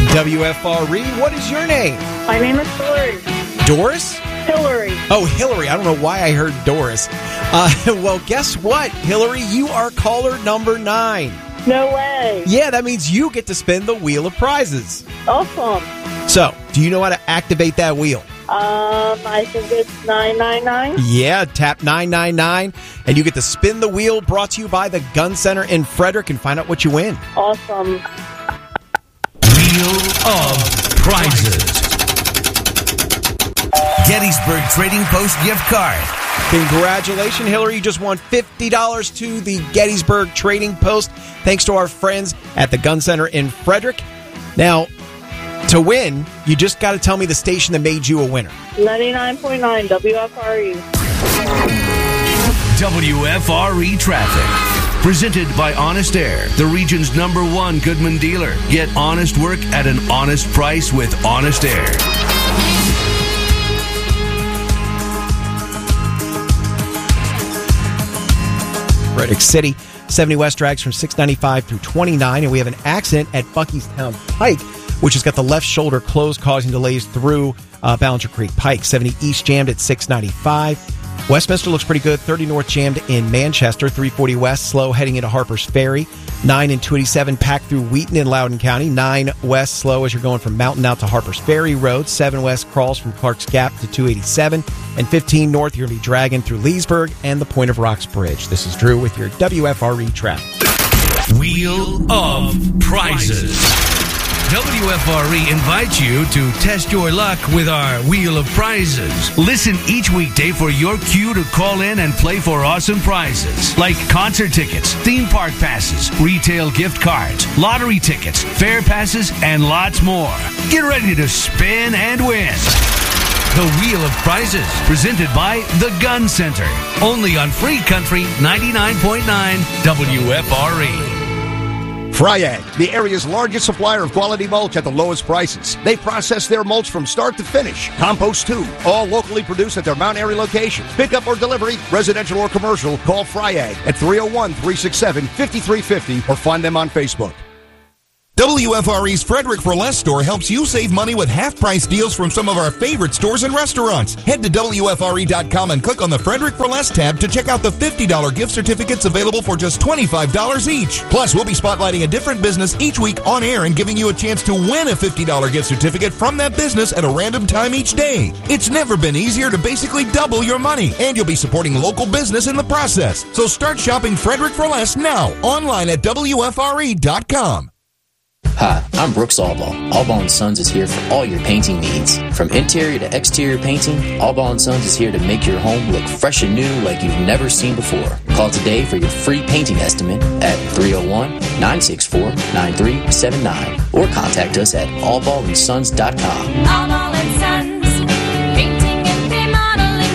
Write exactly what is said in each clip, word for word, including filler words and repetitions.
W F R E, what is your name? My name is Hillary. Doris? Hillary. Oh, Hillary. I don't know why I heard Doris. Uh, well, guess what, Hillary? You are caller number nine. No way. Yeah, that means you get to spin the Wheel of Prizes. Awesome. So, do you know how to activate that wheel? Um, I think it's nine nine nine. Yeah, tap nine nine nine, and you get to spin the wheel, brought to you by the Gun Center in Frederick, and find out what you win. Awesome. Wheel of Prizes. Gettysburg Trading Post gift card. Congratulations, Hillary. You just won fifty dollars to the Gettysburg Trading Post, thanks to our friends at the Gun Center in Frederick. Now, to win, you just got to tell me the station that made you a winner. ninety-nine point nine W F R E. W F R E Traffic. Presented by Honest Air, the region's number one Goodman dealer. Get honest work at an honest price with Honest Air. Frederick City, seventy West drags from six ninety-five through twenty-nine, and we have an accident at Buckystown Pike, which has got the left shoulder closed, causing delays through uh, Ballinger Creek Pike. seventy East jammed at six ninety-five. Westminster looks pretty good. thirty North jammed in Manchester. three forty West slow heading into Harper's Ferry. nine and two eighty-seven packed through Wheaton in Loudoun County. nine West slow as you're going from Mountain out to Harper's Ferry Road. seven West crawls from Clark's Gap to two eighty-seven. And fifteen North, you're going to be dragging through Leesburg and the Point of Rocks Bridge. This is Drew with your W F R E traffic. Wheel of Prizes. W F R E invites you to test your luck with our Wheel of Prizes. Listen each weekday for your cue to call in and play for awesome prizes like concert tickets, theme park passes, retail gift cards, lottery tickets, fair passes, and lots more. Get ready to spin and win. The Wheel of Prizes, presented by the Gun Center. Only on Free Country ninety-nine point nine W F R E. Fryag, the area's largest supplier of quality mulch at the lowest prices. They process their mulch from start to finish. Compost too, all locally produced at their Mount Airy location. Pickup or delivery, residential or commercial, call Fryag at three oh one, three six seven, five three five oh or find them on Facebook. W F R E's Frederick for Less store helps you save money with half-price deals from some of our favorite stores and restaurants. Head to W F R E dot com and click on the Frederick for Less tab to check out the fifty dollars gift certificates available for just twenty-five dollars each. Plus, we'll be spotlighting a different business each week on air and giving you a chance to win a fifty dollars gift certificate from that business at a random time each day. It's never been easier to basically double your money, and you'll be supporting local business in the process. So start shopping Frederick for Less now, online at W F R E dot com. Hi, I'm Brooks Allball. Allball and Sons is here for all your painting needs. From interior to exterior painting, Allball and Sons is here to make your home look fresh and new like you've never seen before. Call today for your free painting estimate at three oh one, nine six four, nine three seven nine or contact us at allball and sons dot com. Allball and Sons, painting and remodeling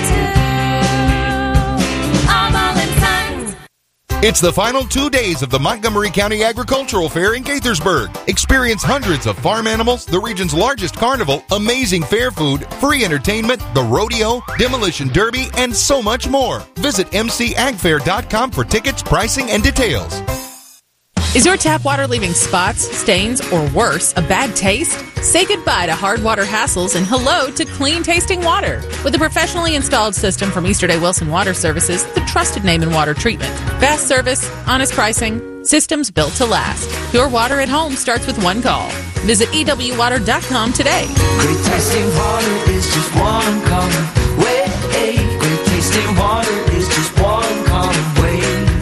too. Allball and Sons. It's the final two days of the Montgomery County Agricultural Fair in Gaithersburg. Experience hundreds of farm animals, the region's largest carnival, amazing fair food, free entertainment, the rodeo, demolition derby, and so much more. Visit m c ag fair dot com for tickets, pricing, and details. Is your tap water leaving spots, stains, or worse, a bad taste? Say goodbye to hard water hassles and hello to clean-tasting water. With a professionally installed system from Easterday Wilson Water Services, the trusted name in water treatment. Fast service, honest pricing, systems built to last. Your water at home starts with one call. Visit e w water dot com today. Great tasting water is just one call away. Great tasting water is just one call away.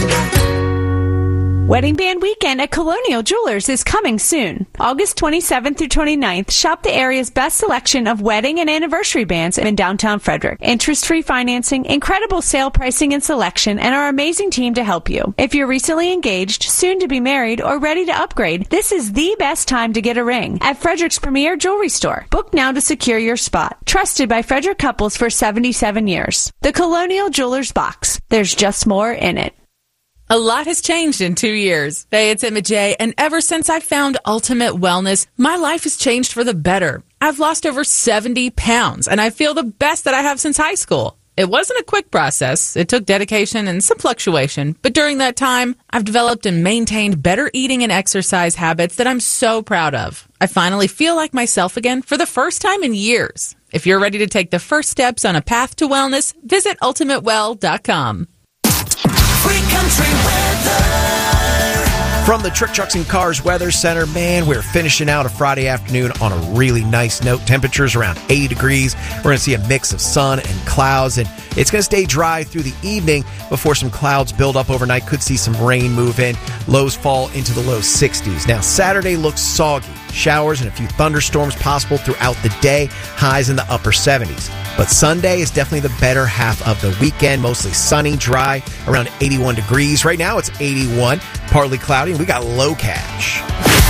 Wedding Band Weekend at Colonial Jewelers is coming soon. August twenty-seventh through twenty-ninth, shop the area's best selection of wedding and anniversary bands in downtown Frederick. Interest-free financing, incredible sale pricing and selection, and our amazing team to help you. If you're recently engaged, soon to be married, or ready to upgrade, this is the best time to get a ring at Frederick's premier jewelry store. Book now to secure your spot. Trusted by Frederick couples for seventy-seven years. The Colonial Jewelers Box. There's just more in it. A lot has changed in two years. Hey, it's Emma J, and ever since I found Ultimate Wellness, my life has changed for the better. I've lost over seventy pounds, and I feel the best that I have since high school. It wasn't a quick process. It took dedication and some fluctuation. But during that time, I've developed and maintained better eating and exercise habits that I'm so proud of. I finally feel like myself again for the first time in years. If you're ready to take the first steps on a path to wellness, visit ultimate well dot com. Free country weather. From the Trick Trucks and Cars Weather Center, man, we're finishing out a Friday afternoon on a really nice note. Temperatures around eighty degrees. We're going to see a mix of sun and clouds, and it's going to stay dry through the evening before some clouds build up overnight. Could see some rain move in. Lows fall into the low sixties. Now, Saturday looks soggy. Showers and a few thunderstorms possible throughout the day. Highs in the upper seventies. But Sunday is definitely the better half of the weekend. Mostly sunny, dry, around eighty-one degrees. Right now it's eighty-one, partly cloudy, and we got low cash.